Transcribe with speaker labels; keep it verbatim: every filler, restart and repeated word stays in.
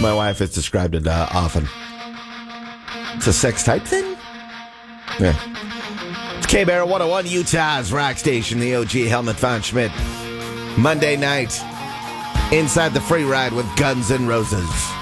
Speaker 1: My wife has described it uh, often. It's a sex type thing? Yeah. It's K-Bear one oh one, Utah's rock station, the O G Helmet Von Schmidt. Monday night, inside the free ride with Guns N' Roses.